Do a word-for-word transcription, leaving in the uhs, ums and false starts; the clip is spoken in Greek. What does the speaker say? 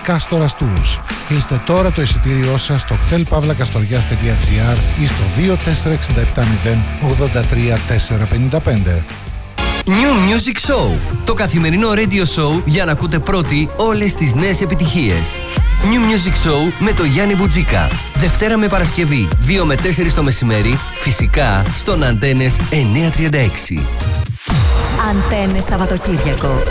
Κάστορας Tours. Κλείστε τώρα το εισιτήριό σας στο hotel pavla kastorias τελεία gr ή στο δύο τέσσερα έξι επτά μηδέν ογδόντα τρία τετρακόσια πενήντα πέντε. New Music Show. Το καθημερινό radio show για να ακούτε πρώτοι όλες τις νέες επιτυχίες. New Music Show με το Γιάννη Μπουτζίκα. Δευτέρα με Παρασκευή, δύο με τέσσερις το μεσημέρι, φυσικά στον Αντένες εννιακόσια τριάντα έξι. Αντένες Σαββατοκύριακο.